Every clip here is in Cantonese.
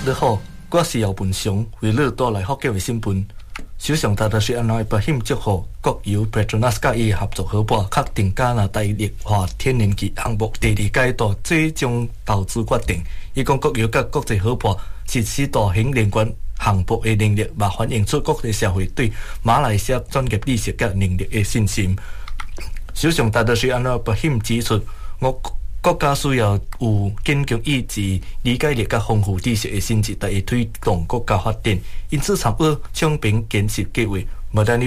你好，我是姚文雄，为你带来福建的新闻。首相特是安内保险祝贺国油 Petronas 甲伊合作伙伴确定加拿大液化天然气项目第二阶段最终投资决定。伊讲国油甲国际伙伴实施大型能源项目的能力，也反映出国际社会对马来西亚专业知识甲能力的信心。首相特是安内保险指出，国家需要有坚强意志、理解力甲丰富知识的心智，来推动国家发展。因此，参与昌平建设计划 Madani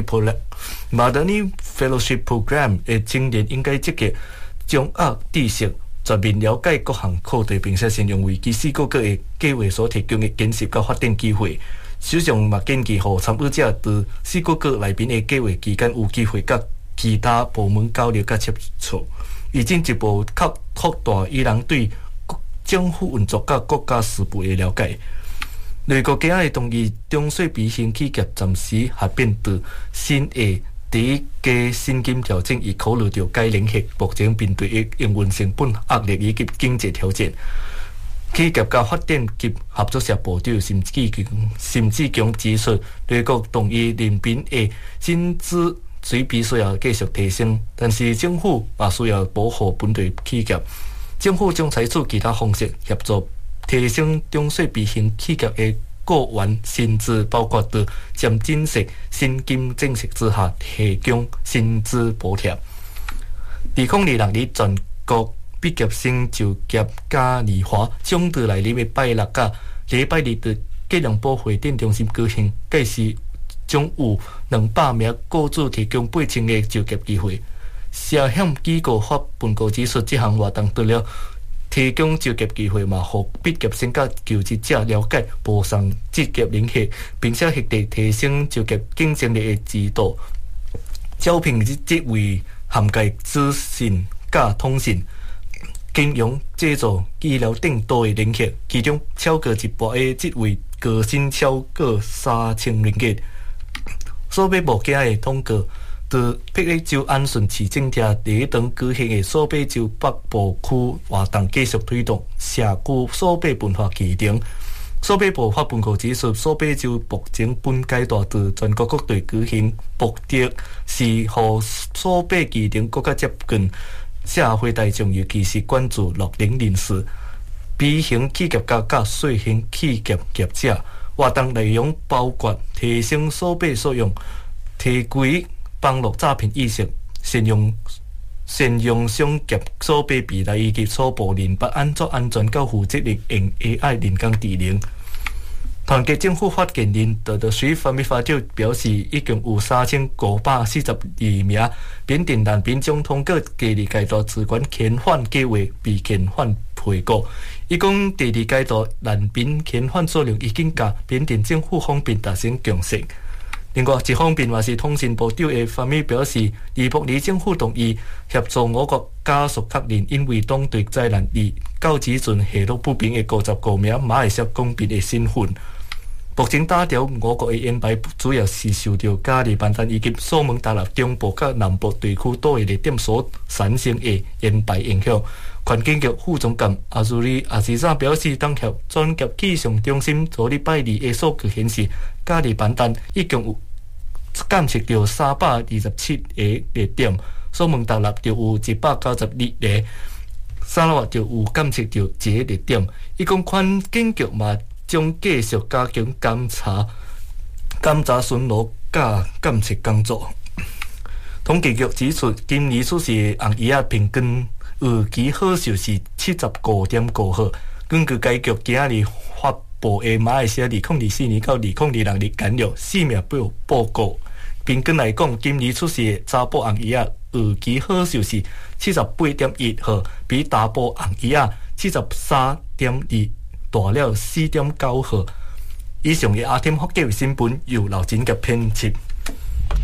Fellowship Program 的青年应该积极掌握知识，全面了解各项课题，并且善用危机四个的计划所提供的建设甲发展机会。首相也建议，予参与者在四个内面的计划期间有机会甲其他部门交流甲接触。已经一步扩大伊人对政府运作甲国家事务的了解。内阁今日同意中小微型企业暂时合并到新的第一阶薪金调整，以考虑到该领域目前面对的营运成本压力以及经济条件。企业家发展及合作社部长沈志强指出，内阁同意人民的薪资水平需要继续提升，但是政府也需要保护本地企业。政府将采取其他方式协助提升中小微型企业的雇员薪资，包括在渐进式薪金政策之下提供薪资补贴。2026年全国毕业生就业嘉年华将在来年的拜六甲礼拜日在吉隆坡会展中心举行，届时将有200名雇主提供8000个就业机会。社险机构发报告指出，这项活动除了提供就业机会，嘛，让毕业生甲求职者了解部上职业领域，并且协助提升就业竞争力的制度。招聘职位涵盖资讯甲通讯、金融、制造、医疗等多个领域，其中超过一半的职位高薪超过3000ringgit元。所北部今日通过，在霹雳州安顺市政厅第一场举行的所北州北部区活动继续推动社区所北文化启程。所北部发报告指出，所北州目前本阶段在全国各地举行，目的是让所北启程更加接近社会大众，尤其是关注乐龄人士、微型企业家甲小型企业者。活动内容包括提升所北所用、提规帮助诈骗意识、善用商业所北未来以及初步人不安全甲负责任用 AI 人工智能。团结政府发言人的水法律法长表示，已经有3542名缅甸难民将通过第二阶段资源遣返计划被遣返回国。伊讲，第二阶段难民遣返数量已经甲缅甸政府方面达成共识。另外一方面，也是通讯部长的方面表示，尼泊尔政府同意协助我国加速确认因为当地灾难而到此阵下落不明的59名马来西亚公民的身份。目前打掉我国的烟牌主要是受到加里班丹以及苏门答腊中部甲南部地区多个热点所产生的烟牌影响。环境局副总监阿苏里阿时早表示，当局专业气象中心昨礼拜二的数据显示，加里班丹一共有监测到327个热点，苏门答腊就有192个，沙拉越就有监测到1个热点。伊讲环境局嘛将继续加强监察巡逻甲监测工作。统计局指出，今年出世红叶平均有期好寿是75.5号。根据该局今日发布的马来西亚2024年到2026年简约4名报告，平均来讲，今年出世的查甫红叶有期好寿是78.1号，比查甫红叶73.2大了4.9号。以上的阿天福建新闻由刘真甲编辑。